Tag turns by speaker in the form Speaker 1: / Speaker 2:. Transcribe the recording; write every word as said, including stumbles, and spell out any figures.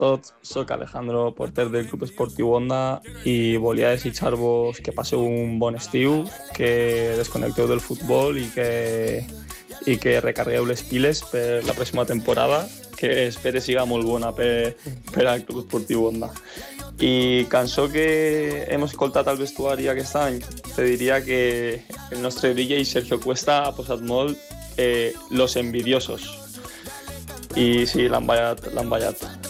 Speaker 1: Tots, soc Alejandro, porter del Club Esportiu Onda i volia desitjar-vos que passeu un bon estiu, que desconnecteu del futbol i que, i que recarregueu les piles per la pròxima temporada, que espero siga molt bona per, per al Club Esportiu Onda. I cançó que hem escoltat al vestuari aquest any, te diria que el nostre D J Sergio Cuesta ha posat molt eh, Los Envidiosos. I sí, l'han ballat, l'han ballat.